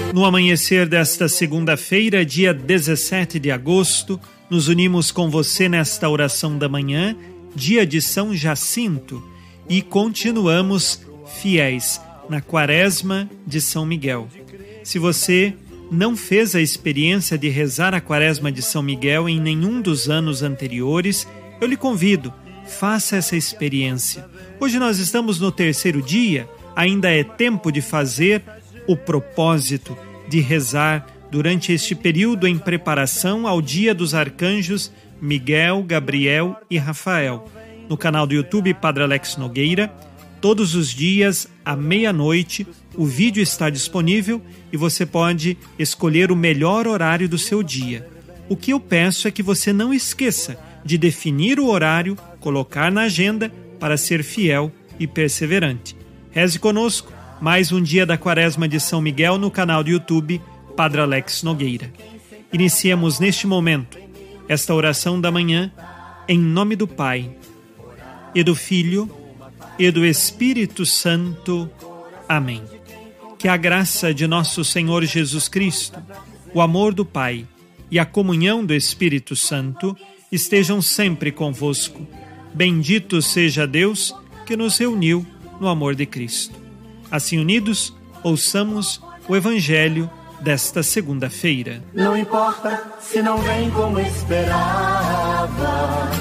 No amanhecer desta segunda-feira, dia 17 de agosto, nos unimos com você nesta oração da manhã, dia de São Jacinto, e continuamos fiéis na Quaresma de São Miguel. Se você não fez a experiência de rezar a Quaresma de São Miguel em nenhum dos anos anteriores, eu lhe convido, faça essa experiência. Hoje nós estamos no terceiro dia, ainda é tempo de fazer o propósito de rezar durante este período em preparação ao dia dos arcanjos Miguel, Gabriel e Rafael. No canal do YouTube Padre Alex Nogueira, todos os dias à meia-noite, o vídeo está disponível e você pode escolher o melhor horário do seu dia. O que eu peço é que você não esqueça de definir o horário, colocar na agenda para ser fiel e perseverante. Reze conosco, mais um dia da Quaresma de São Miguel no canal do YouTube Padre Alex Nogueira. Iniciemos neste momento esta oração da manhã em nome do Pai e do Filho e do Espírito Santo. Amém. Que a graça de nosso Senhor Jesus Cristo, o amor do Pai e a comunhão do Espírito Santo estejam sempre convosco. Bendito seja Deus que nos reuniu no amor de Cristo. Assim unidos, ouçamos o Evangelho desta segunda-feira. Não importa se não vem como esperava,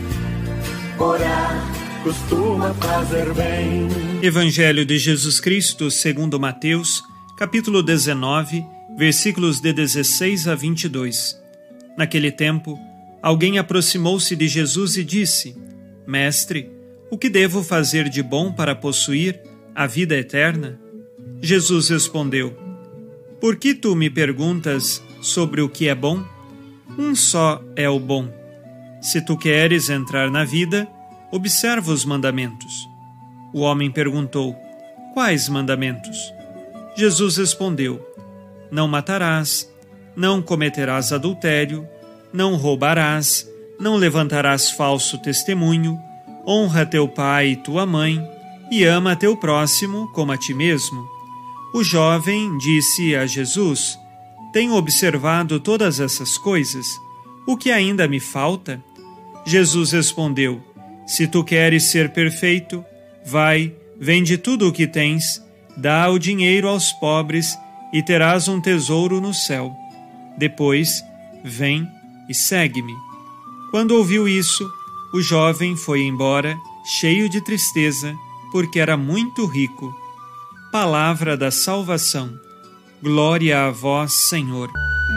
orar costuma fazer bem. Evangelho de Jesus Cristo segundo Mateus, capítulo 19, versículos de 16 a 22. Naquele tempo, alguém aproximou-se de Jesus e disse: Mestre, o que devo fazer de bom para possuir a vida eterna? Jesus respondeu: Por que tu me perguntas sobre o que é bom? Um só é o bom. Se tu queres entrar na vida, observa os mandamentos. O homem perguntou: Quais mandamentos? Jesus respondeu: Não matarás, não cometerás adultério, não roubarás, não levantarás falso testemunho, honra teu pai e tua mãe, e ama teu próximo como a ti mesmo. O jovem disse a Jesus: Tenho observado todas essas coisas. O que ainda me falta? Jesus respondeu: Se tu queres ser perfeito, vai, vende tudo o que tens, dá o dinheiro aos pobres e terás um tesouro no céu. Depois, vem e segue-me. Quando ouviu isso, o jovem foi embora, cheio de tristeza, porque era muito rico. Palavra da salvação. Glória a vós, Senhor.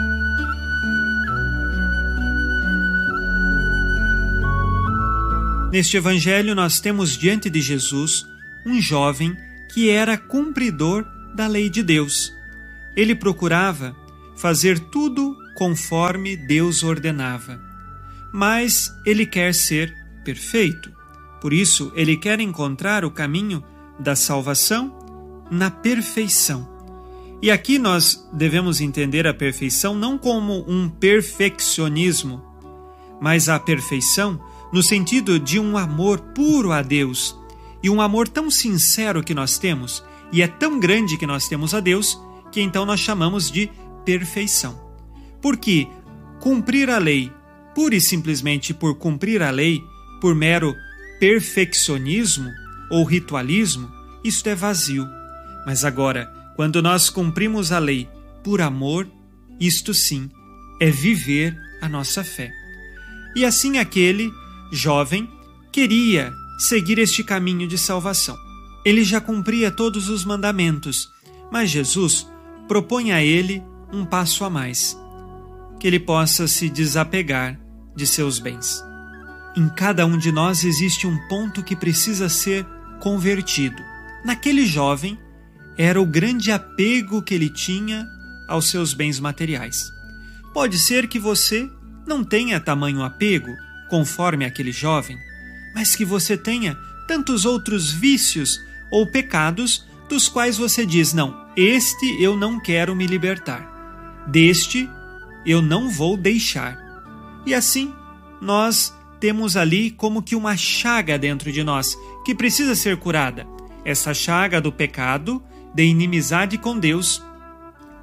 Neste evangelho nós temos diante de Jesus um jovem que era cumpridor da lei de Deus. Ele procurava fazer tudo conforme Deus ordenava. Mas ele quer ser perfeito. Por isso, ele quer encontrar o caminho da salvação na perfeição. E aqui nós devemos entender a perfeição não como um perfeccionismo, mas a perfeição no sentido de um amor puro a Deus e um amor tão sincero que nós temos, e é tão grande que nós temos a Deus, que então nós chamamos de perfeição. Porque cumprir a lei, pura e simplesmente por cumprir a lei, por mero perfeccionismo ou ritualismo, isto é vazio. Mas agora, quando nós cumprimos a lei por amor, isto sim é viver a nossa fé. E assim aquele jovem queria seguir este caminho de salvação. Ele já cumpria todos os mandamentos, mas Jesus propõe a ele um passo a mais, que ele possa se desapegar de seus bens. Em cada um de nós existe um ponto que precisa ser convertido. Naquele jovem era o grande apego que ele tinha aos seus bens materiais. Pode ser que você não tenha tamanho apego conforme aquele jovem, mas que você tenha tantos outros vícios ou pecados dos quais você diz: não, este eu não quero me libertar, deste eu não vou deixar. E assim, nós temos ali como que uma chaga dentro de nós que precisa ser curada. Essa chaga do pecado, de inimizade com Deus,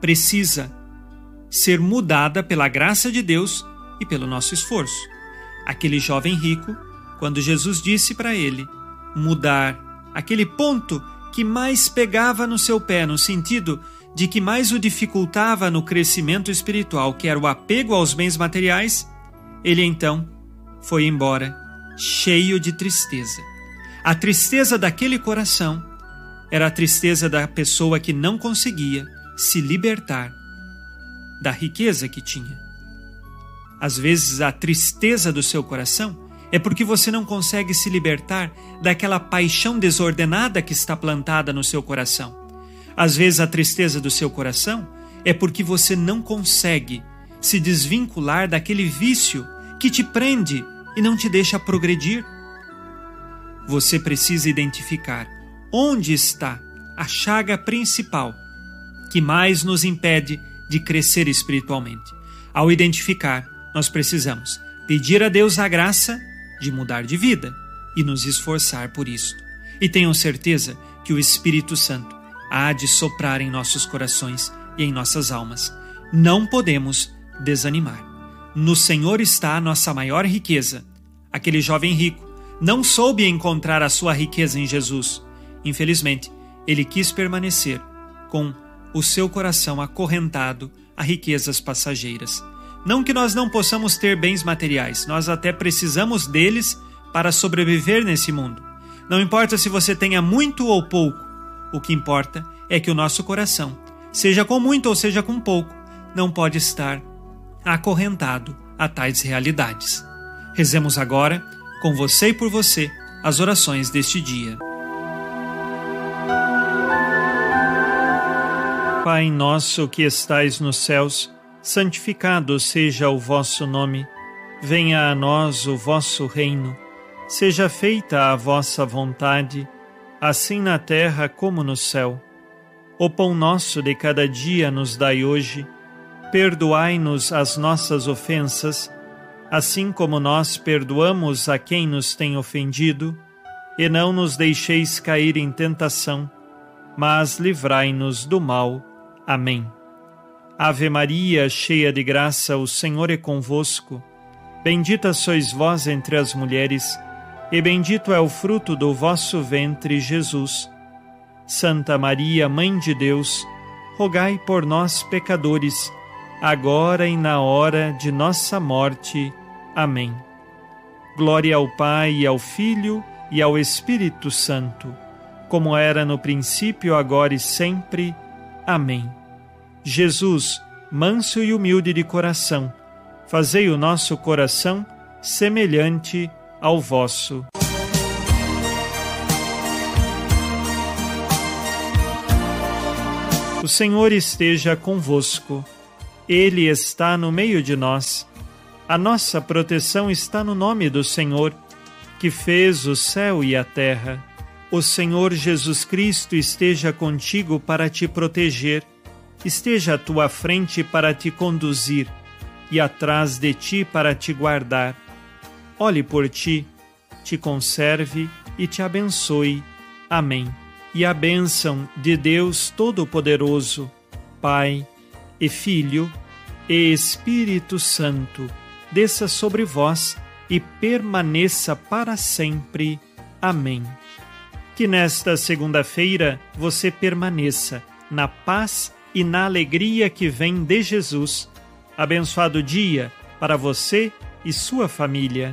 precisa ser mudada pela graça de Deus e pelo nosso esforço. Aquele jovem rico, quando Jesus disse para ele mudar aquele ponto que mais pegava no seu pé, no sentido de que mais o dificultava no crescimento espiritual, que era o apego aos bens materiais, ele então foi embora cheio de tristeza. A tristeza daquele coração era a tristeza da pessoa que não conseguia se libertar da riqueza que tinha. Às vezes a tristeza do seu coração é porque você não consegue se libertar daquela paixão desordenada que está plantada no seu coração. Às vezes a tristeza do seu coração é porque você não consegue se desvincular daquele vício que te prende e não te deixa progredir. Você precisa identificar onde está a chaga principal que mais nos impede de crescer espiritualmente. Ao identificar, nós precisamos pedir a Deus a graça de mudar de vida e nos esforçar por isso. E tenham certeza que o Espírito Santo há de soprar em nossos corações e em nossas almas. Não podemos desanimar. No Senhor está a nossa maior riqueza. Aquele jovem rico não soube encontrar a sua riqueza em Jesus. Infelizmente, ele quis permanecer com o seu coração acorrentado a riquezas passageiras. Não que nós não possamos ter bens materiais, nós até precisamos deles para sobreviver nesse mundo. Não importa se você tenha muito ou pouco, o que importa é que o nosso coração, seja com muito ou seja com pouco, não pode estar acorrentado a tais realidades. Rezemos agora, com você e por você, as orações deste dia. Pai nosso que estais nos céus, santificado seja o vosso nome. Venha a nós o vosso reino. Seja feita a vossa vontade, assim na terra como no céu. O pão nosso de cada dia nos dai hoje. Perdoai-nos as nossas ofensas, assim como nós perdoamos a quem nos tem ofendido. E não nos deixeis cair em tentação, mas livrai-nos do mal. Amém. Ave Maria, cheia de graça, o Senhor é convosco. Bendita sois vós entre as mulheres, e bendito é o fruto do vosso ventre, Jesus. Santa Maria, Mãe de Deus, rogai por nós, pecadores, agora e na hora de nossa morte. Amém. Glória ao Pai, e ao Filho, e ao Espírito Santo, como era no princípio, agora e sempre. Amém. Jesus, manso e humilde de coração, fazei o nosso coração semelhante ao vosso. O Senhor esteja convosco. Ele está no meio de nós. A nossa proteção está no nome do Senhor, que fez o céu e a terra. O Senhor Jesus Cristo esteja contigo para te proteger, esteja à tua frente para te conduzir e atrás de ti para te guardar. Olhe por ti, te conserve e te abençoe. Amém. E a bênção de Deus Todo-Poderoso, Pai e Filho e Espírito Santo, desça sobre vós e permaneça para sempre. Amém. Que nesta segunda-feira você permaneça na paz e na alegria que vem de Jesus. Abençoado dia para você e sua família.